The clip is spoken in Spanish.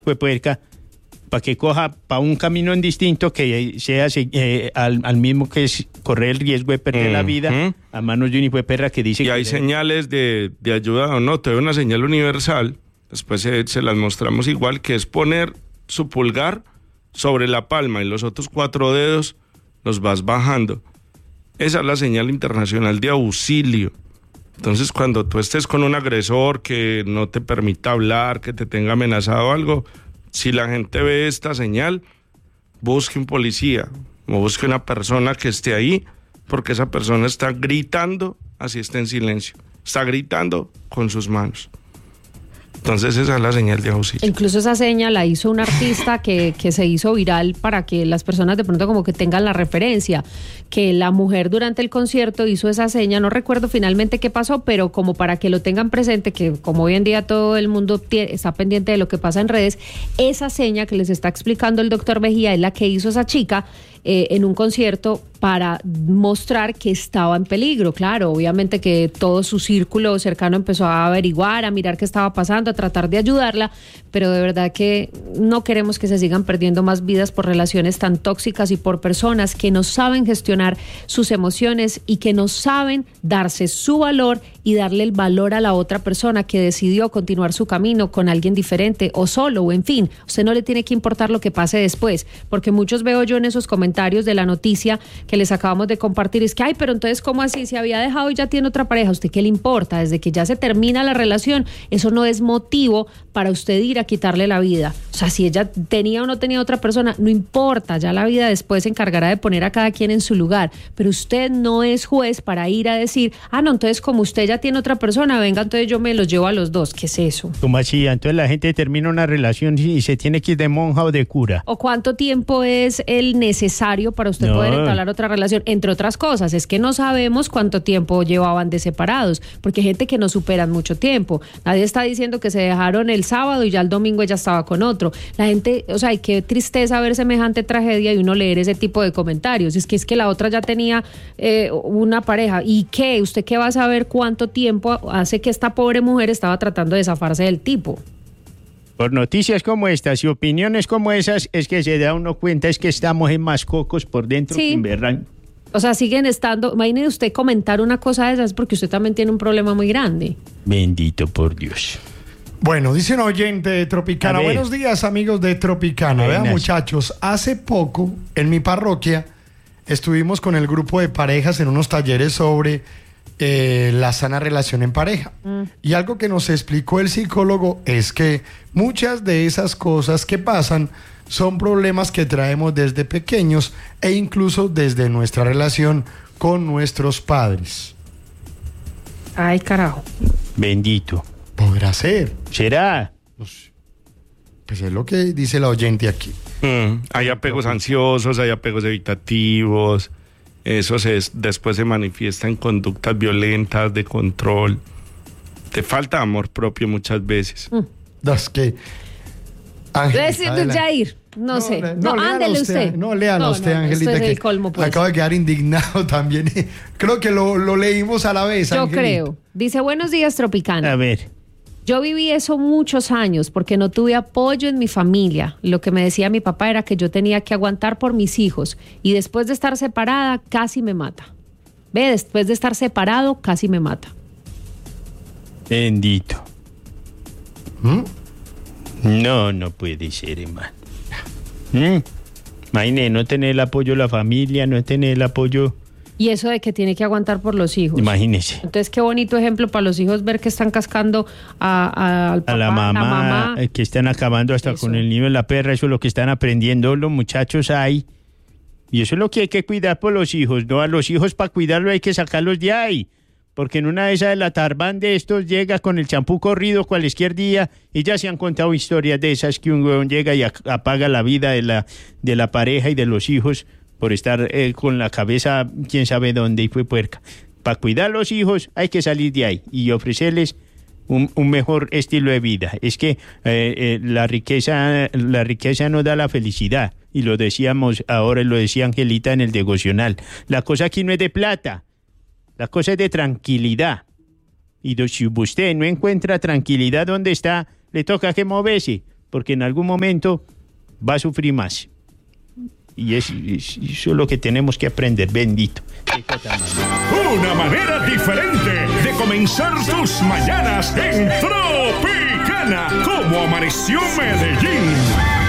fue puerca, para que coja para un camino distinto que sea al mismo que es correr el riesgo de perder la vida a manos de un hijo de perra que dice y que... hay señales de ayuda o no. Te doy una señal universal, después se las mostramos igual, que es poner su pulgar sobre la palma y los otros 4 dedos los vas bajando. Esa es la señal internacional de auxilio. Entonces, cuando tú estés con un agresor que no te permita hablar, que te tenga amenazado algo, si la gente ve esta señal, busque un policía o busque una persona que esté ahí, porque esa persona está gritando, así está en silencio, está gritando con sus manos. Entonces esa es la señal de auxilio. Incluso esa señal la hizo un artista que se hizo viral para que las personas de pronto como que tengan la referencia, que la mujer durante el concierto hizo esa seña, no recuerdo finalmente qué pasó, pero como para que lo tengan presente, que como hoy en día todo el mundo está pendiente de lo que pasa en redes, esa seña que les está explicando el doctor Mejía es la que hizo esa chica en un concierto para mostrar que estaba en peligro. Claro, obviamente que todo su círculo cercano empezó a averiguar, a mirar qué estaba pasando, a tratar de ayudarla, pero de verdad que no queremos que se sigan perdiendo más vidas por relaciones tan tóxicas y por personas que no saben gestionar sus emociones y que no saben darse su valor y darle el valor a la otra persona que decidió continuar su camino con alguien diferente o solo, o en fin, usted no le tiene que importar lo que pase después, porque muchos veo yo en esos comentarios de la noticia que les acabamos de compartir, es que, ay, pero entonces, ¿cómo así? Si había dejado y ya tiene otra pareja, ¿a usted qué le importa? Desde que ya se termina la relación, eso no es motivo para usted ir a quitarle la vida. O sea, si ella tenía o no tenía otra persona, no importa, ya la vida después se encargará de poner a cada quien en su lugar, pero usted no es juez para ir a decir, ah, no, entonces como usted ya tiene otra persona, venga, entonces yo me los llevo a los dos. ¿Qué es eso? ¿Cómo así? Entonces la gente termina una relación y se tiene que ir de monja o de cura. ¿O cuánto tiempo es el necesario para usted poder entablar otra relación? Entre otras cosas, es que no sabemos cuánto tiempo llevaban de separados, porque hay gente que no superan mucho tiempo. Nadie está diciendo que se dejaron el sábado y ya el domingo ella estaba con otro. La gente, o sea, y qué tristeza ver semejante tragedia y uno leer ese tipo de comentarios. Es que la otra ya tenía una pareja. ¿Y qué? ¿Usted qué va a saber cuánto tiempo hace que esta pobre mujer estaba tratando de zafarse del tipo? Por noticias como estas y opiniones como esas es que se da uno cuenta es que estamos en más cocos por dentro que en verán. O sea, siguen estando. Imagínese usted comentar una cosa de esas porque usted también tiene un problema muy grande. Bendito por Dios. Bueno, dice un oyente de Tropicana. Buenos días, amigos de Tropicana. Vean, muchachos, hace poco en mi parroquia estuvimos con el grupo de parejas en unos talleres sobre la sana relación en pareja. Y algo que nos explicó el psicólogo es que muchas de esas cosas que pasan son problemas que traemos desde pequeños e incluso desde nuestra relación con nuestros padres. Ay, carajo. Bendito. Podrá ser. ¿Será? Pues es lo que dice la oyente aquí. Hay apegos ansiosos, hay apegos evitativos. Eso después se manifiesta en conductas violentas, de control. Te falta amor propio muchas veces. Es que... Jair, no sé. No, ándele usted. No, léalo usted, Angelita, esto es que el colmo, pues. Acabo de quedar indignado también. Creo que lo leímos a la vez, Yo Angelita. creo. Dice, buenos días, Tropicana. A ver. Yo viví eso muchos años porque no tuve apoyo en mi familia. Lo que me decía mi papá era que yo tenía que aguantar por mis hijos y después de estar separada casi me mata. Después de estar separado casi me mata. Bendito. No puede ser, hermano. Imagínate, no tener el apoyo de la familia, no tener el apoyo... Y eso de que tiene que aguantar por los hijos. Imagínese. Entonces, qué bonito ejemplo para los hijos ver que están cascando al papá, a la mamá, que están acabando hasta con el niño de la perra. Eso es lo que están aprendiendo los muchachos ahí. Y eso es lo que hay que cuidar por los hijos, ¿no? A los hijos para cuidarlos hay que sacarlos de ahí. Porque en una de esas de la tarbán de estos llega con el champú corrido cualquier día y ya se han contado historias de esas que un huevón llega y apaga la vida de la pareja y de los hijos por estar con la cabeza quién sabe dónde y fue puerca. Para cuidar a los hijos hay que salir de ahí y ofrecerles un mejor estilo de vida. Es que la riqueza no da la felicidad. Y lo decíamos ahora, lo decía Angelita en el devocional. La cosa aquí no es de plata. La cosa es de tranquilidad. Y si usted no encuentra tranquilidad donde está, le toca que moverse. porque en algún momento va a sufrir más. Y eso es lo que tenemos que aprender, bendito. Una manera diferente de comenzar tus mañanas en Tropicana, como amaneció Medellín.